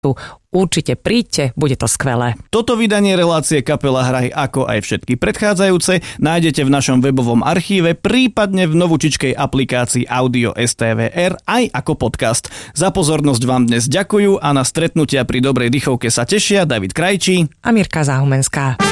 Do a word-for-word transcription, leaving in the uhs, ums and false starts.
podcastu. Určite príďte, bude to skvelé. Toto vydanie relácie Kapela Hrahy, ako aj všetky predchádzajúce, nájdete v našom webovom archíve, prípadne v novúčičkej aplikácii Audio es té vé er aj ako podcast. Za pozornosť vám dnes ďakujú a na stretnutia pri dobrej dychovke sa tešia David Krajčí a Mirka Záhumenská.